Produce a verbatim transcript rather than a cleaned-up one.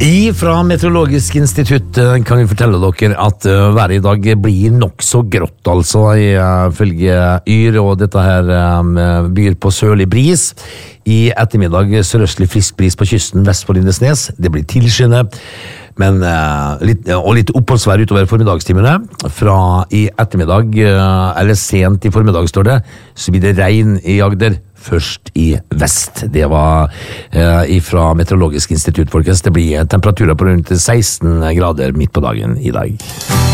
Fra Meteorologisk institutt kan vi fortelle dere at været i dag blir nok så grått, altså ifølge Yr, og dette her byr på sørlig bris. I ettermiddag sørøstlig frisk bris på kysten vest for Lindesnes. Det blir tilskyende, men uh, litt, og litt oppholdsvær utover formiddagstimene. Fra i ettermiddag, uh, eller sent i formiddag står det, så blir det regn i Agder. Først i vest. Det var uh, ifra Meteorologisk institutt, folkens. Det blir temperaturer på rundt seksten grader midt på dagen i dag.